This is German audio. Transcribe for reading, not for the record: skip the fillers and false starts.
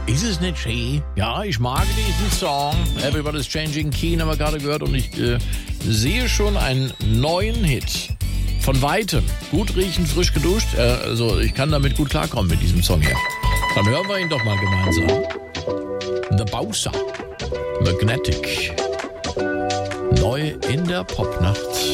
Ist es nicht schön? Ja, ich mag diesen Song. Everybody's Changing Key haben wir gerade gehört und ich sehe schon einen neuen Hit. Von Weitem. Gut riechend, frisch geduscht. Also ich kann damit gut klarkommen mit diesem Song hier. Dann hören wir ihn doch mal gemeinsam. The Bowser. Magnetic. Neu in der Popnacht.